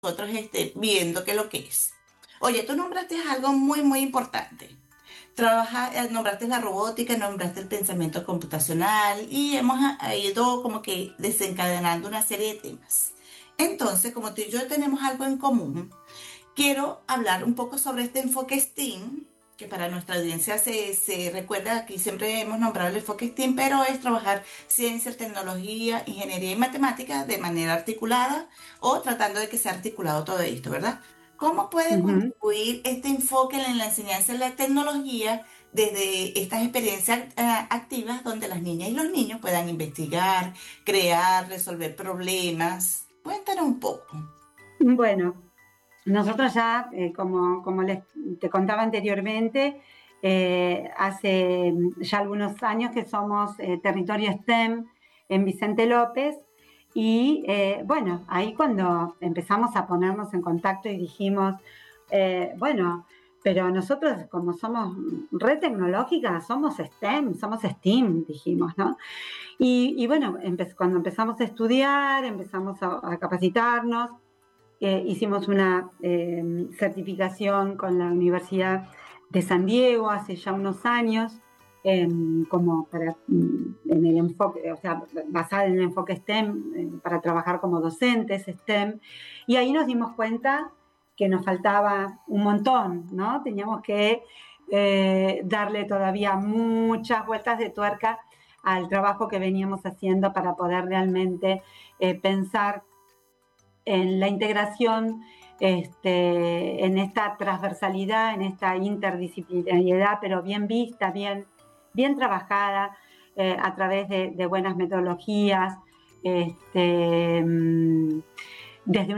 nosotros viendo qué es lo que es. Oye, tú nombraste algo muy, muy importante. Nombraste la robótica, nombraste el pensamiento computacional y hemos ido como que desencadenando una serie de temas. Entonces, como tú y yo tenemos algo en común, quiero hablar un poco sobre este enfoque STEAM, que para nuestra audiencia se recuerda, aquí siempre hemos nombrado el enfoque STEAM, pero es trabajar ciencia, tecnología, ingeniería y matemáticas de manera articulada o tratando de que sea articulado todo esto, ¿verdad? ¿Cómo puede Ujú. contribuir este enfoque en la enseñanza de la tecnología desde estas experiencias activas donde las niñas y los niños puedan investigar, crear, resolver problemas? Cuéntanos un poco. Bueno, nosotros ya, como te contaba anteriormente, hace ya algunos años que somos territorio STEM en Vicente López y bueno, ahí cuando empezamos a ponernos en contacto y dijimos, bueno, pero nosotros como somos red tecnológica, somos STEM, somos STEAM, dijimos, ¿no? Y bueno, cuando empezamos a estudiar, empezamos a capacitarnos, hicimos una certificación con la Universidad de San Diego hace ya unos años, como en el enfoque, o sea, basada en el enfoque STEM, para trabajar como docentes STEM, y ahí nos dimos cuenta que nos faltaba un montón, ¿no? Teníamos que darle todavía muchas vueltas de tuerca al trabajo que veníamos haciendo para poder realmente pensar en la integración, en esta transversalidad, en esta interdisciplinariedad, pero bien vista, bien trabajada, a través de buenas metodologías, este, mm, desde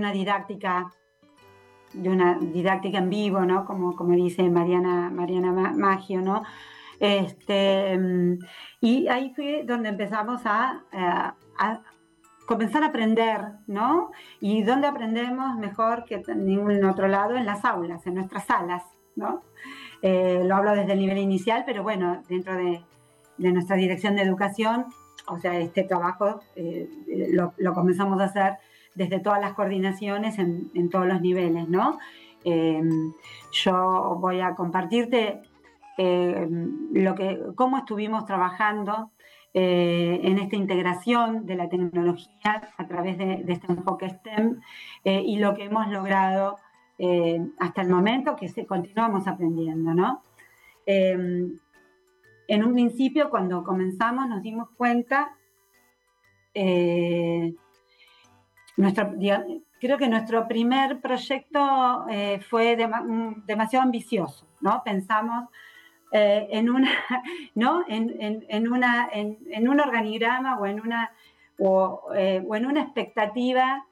una didáctica en vivo, ¿no? Como dice Mariana Maggio, ¿no? Este, mm, y ahí fue donde empezamos a comenzar a aprender, ¿no? ¿Y dónde aprendemos mejor que en ningún otro lado? En las aulas, en nuestras salas, ¿no? Lo hablo desde el nivel inicial, pero bueno, dentro de nuestra dirección de educación, o sea, este trabajo lo comenzamos a hacer desde todas las coordinaciones en todos los niveles, ¿no? Eh, yo voy a compartirte cómo estuvimos trabajando en esta integración de la tecnología a través de este enfoque STEM, y lo que hemos logrado hasta el momento, que continuamos aprendiendo, ¿no? En un principio, cuando comenzamos, nos dimos cuenta, eh, nuestro, creo que nuestro primer proyecto fue demasiado ambicioso, ¿no? Pensamos en una, ¿no? En un organigrama o en una expectativa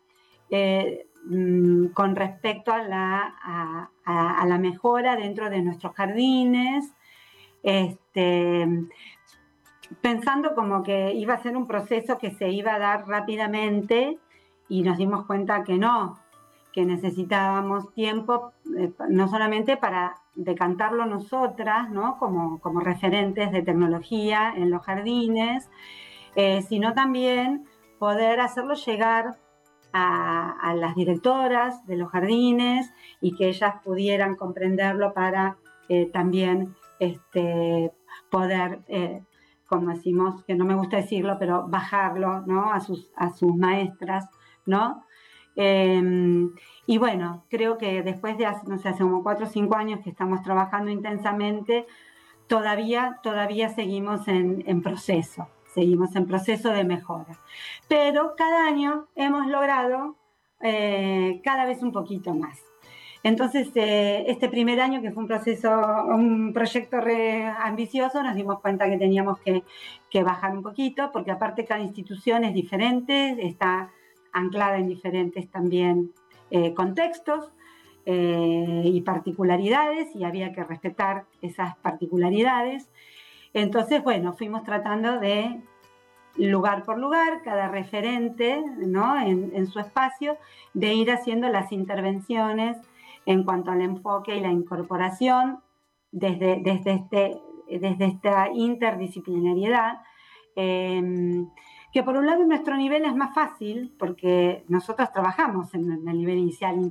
con respecto a la mejora dentro de nuestros jardines, este, pensando como que iba a ser un proceso que se iba a dar rápidamente, y nos dimos cuenta que no, que necesitábamos tiempo, no solamente para decantarlo nosotras, ¿no? Como referentes de tecnología en los jardines, sino también poder hacerlo llegar a las directoras de los jardines y que ellas pudieran comprenderlo para también poder, como decimos, que no me gusta decirlo, pero bajarlo, ¿no? A sus maestras, ¿no? Y bueno, creo que después de hace, no sé, hace como 4 o 5 años que estamos trabajando intensamente, todavía seguimos en proceso de mejora. Pero cada año hemos logrado cada vez un poquito más. Entonces, este primer año, que fue un proyecto re ambicioso, nos dimos cuenta que teníamos que bajar un poquito, porque aparte cada institución es diferente, está anclada en diferentes también contextos y particularidades, y había que respetar esas particularidades. Entonces, bueno, fuimos tratando de lugar por lugar, cada referente, ¿no? En su espacio, de ir haciendo las intervenciones en cuanto al enfoque y la incorporación desde esta interdisciplinariedad, eh, que por un lado nuestro nivel es más fácil porque nosotros trabajamos en el nivel inicial